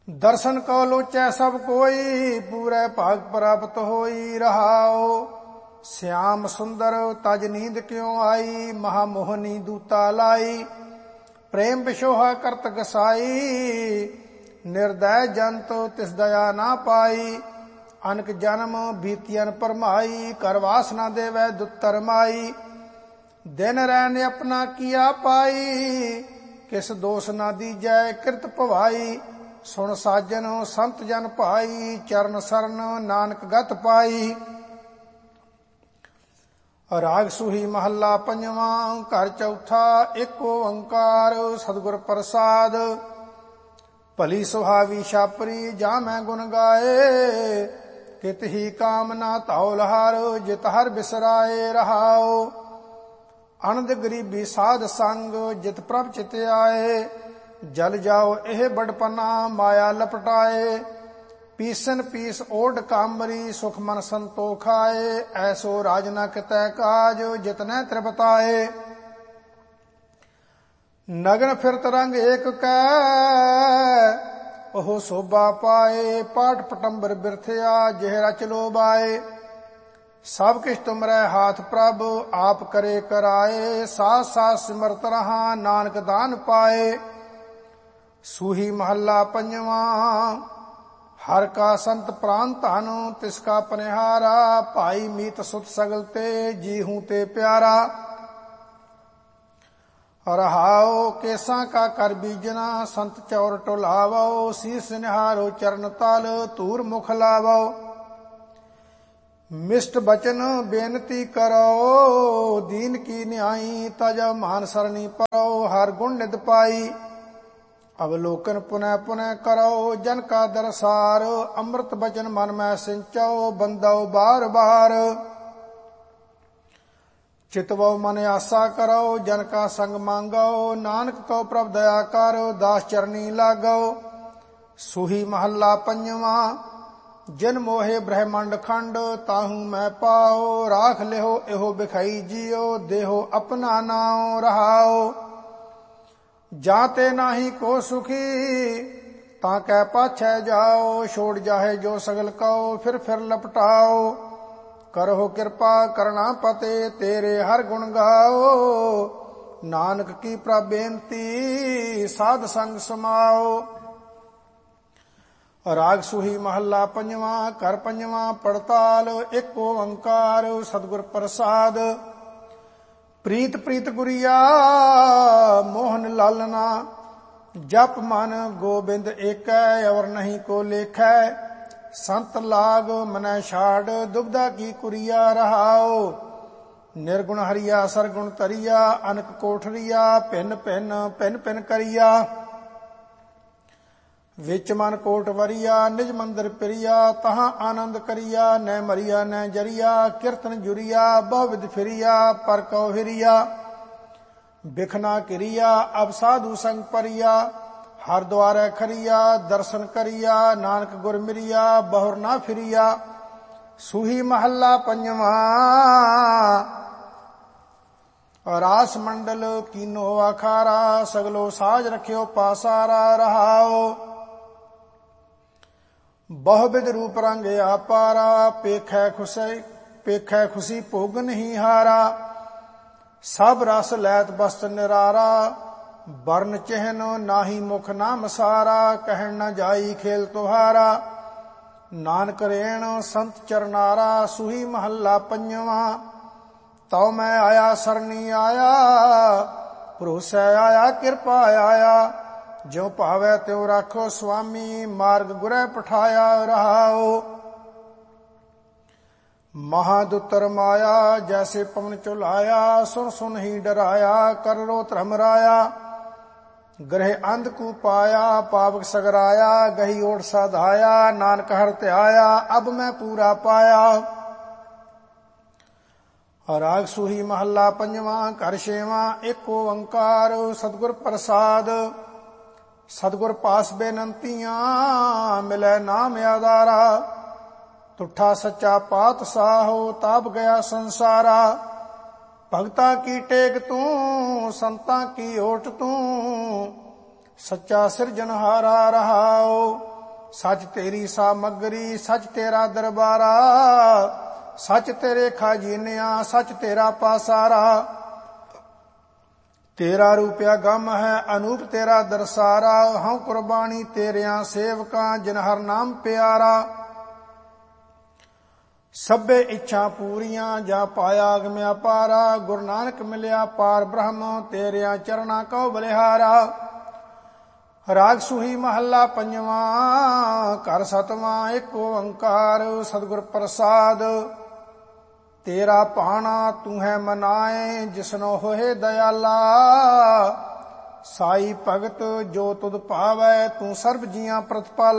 दर्शन को लोचै सब कोई, पूरे भाग प्राप्त होई रहाओ। श्याम सुंदर तज नींद क्यों आई, महामोहनी दूता लाई। प्रेम विशोहा करत गसाई, निर्दय जंत तिस दया ना पाई। अनक जन्म बीतियन परमाई, कर वासना देवै दुत्तर माई। दिन रैन अपना किया पाई, किस दोष ना दीजै कृत भवाई। सुन साजन संत जन भाई, चरण सरन नानक गत पाई। राग सूही महला पंजवा, घर चौथा, एक ओंकार सतगुर प्रसाद। भली सुहावी छापरी जा मैं गुण गाए, कित ही कामना धौल हर, जित हर बिसराए रहाओ। अनंद गरीबी साध संग, जित प्रभ चित आए। जल जाओ एह बड़पना, माया लपटाए। पीसन पीस ओढ़ कामरी, सुख मन संतोख आए। ऐसो राज न कितै काज, जितने त्रिपताए। नगन फिरत रंग एक कै, ओह शोभा पाए। पाठ पटंबर बिरथया, जेह रच लोबाए। सब किछ तुमरै हाथ प्रभ, आप करे कराए। साथ साथ सिमरत रहा, नानक दान पाए। सूही महला पंजवा, हर का संत प्राण धन, तिसका पनिहारा। भाई मीत सुत सगल ते, जीहू ते प्यारा। रहाओ केसा का कर बीजना, संत चौर टोलावो। शीस निहारो चरण तल, तूर मुख लावो। मिष्ट बचन बेनती करो, दीन की न्याई। तज मान सरनी परो, हर गुण निध पाई। अवलोकन पुनः पुनः करो, जन का दरसार। अमृत बचन मन में सिंचो, बंदो बार बार। चितवो मन आशा करो, जन का संग मांगो। नानक तो प्रभ दया करो, दास चरनी लागो। सूही महला पंजवा, जिन मोहे ब्रह्मंड खंड, ताहू मैं पाओ। राख लेहो एहो बिखाई जियो, देहो अपना नाओ रहाओ। जाते नाही को सुखी, ताकै पाछै जाओ। छोड़ जाहे जो सगल कहो, फिर लपटाओ। करहो कृपा करना पते, तेरे हर गुण गाओ। नानक की प्रबेनती, साध संग समाओ। राग सूही महला पंजवा, कर पंजवा, पड़ताल। एक ओंकार सतगुर प्रसाद। प्रीत प्रीत गुरिया, मोहन लालना। जप मन गोबिंद एकै, और नहीं को लेखै। संत लाग मनै छाड़, दुबदा की कुरिया रहाओ। निर्गुण हरिया सरगुण तरिया, अनक कोठरिया। भिन्न भिन्न भिन्न भिन्न करिया। विच मन कोट वरिया, निज मंदिर प्रिया। तहां आनंद करिया, न मरिया न जरिया। कीर्तन जुरिया, बहुविध फिरिया। पर कौ हिरिया, बिखना किरिया। अब साधु संग परिया, हर द्वारे खरिया। दर्शन करिया, नानक गुर मिरिया। बहुर ना फिरिया। सूही महला पंजवा, रास मंडल कीनो आखारा। सगलो साज रखियो पासारा रहाओ। बहुविध रूप रंग आपारा, पेखै खुशी भोग नहीं हारा। सब रस लैत बस्त निरारा, वर्ण चिन्ह नाही मुख नाम सारा। कहन न जाई खेल तुहारा, नानक रेण संत चरनारा। सूही महला पंजवा, तौ मैं आया सरनी आया। भरोसै आया कृपा आया। जो भावै त्यों राखो स्वामी, मार्ग गुरै पठाया रहाओ। महादुतर माया, जैसे पवन चुलाया। सुन सुन ही डराया, कर रो धर्म राया। ग्रह अंध कु पाया, पावक सगराया। गही ओढ़ साधाया, नानक हर त्याया। अब मैं पूरा पाया। राग सूही महला पंजवा, घर छेवा। एक ओंकार सतगुर प्रसाद। सतगुर पास बेनंतियां, मिलै नाम आधारा। तुठा सच्चा पातशाहो, ताप गया संसारा। भगता की टेक तू, संता की ओट तू। सच्चा सिरजनहारा रहाओ। ਸੱਚ ਤੇਰੀ ਸਾਮਗਰੀ, ਸੱਚ ਤੇਰਾ ਦਰਬਾਰਾ, ਸੱਚ ਤੇਰੇ ਖਜ਼ਾਨਿਆਂ, ਸੱਚ ਤੇਰਾ ਪਾਸਾਰਾ। ਤੇਰਾ ਰੂਪਿਆ ਗਮ ਹੈ, ਅਨੂਪ ਤੇਰਾ ਦਰਸਾਰਾ। ਹਉ ਕੁਰਬਾਨੀ ਤੇਰਿਆਂ ਸੇਵਕਾਂ, ਜਿਨ ਹਰ ਨਾਮ ਪਿਆਰਾ। ਸਭੇ ਇੱਛਾ ਪੂਰੀਆਂ, ਜਾ ਪਾਇਆ ਅਗਮ ਅਪਾਰਾ। ਗੁਰੂ ਨਾਨਕ ਮਿਲਿਆ ਪਾਰ ਬ੍ਰਹਮ, ਤੇਰਿਆਂ ਚਰਣਾ ਕਉ ਬਲਿਹਾਰਾ। ਰਾਗ ਸੂਹੀ ਮਹੱਲਾ ਪੰਜਵਾਂ, ਘਰ ਸਤਵਾਂ, ਏਕ ਓੰਕਾਰ। ਸਤਿਗੁਰ ਪ੍ਰਸਾਦ ਤੇਰਾ ਭਾਣਾ, ਤੂੰ ਹੈ ਮਨਾਏ, ਜਿਸਨੋ ਹੋਏ ਦਇਆਲਾ। ਸਾਈ ਭਗਤ ਜੋ ਤੁਧ ਭਾਵੈ, ਤੂੰ ਸਰਬ ਜੀਆਂ ਪ੍ਰਤਪਾਲਾ।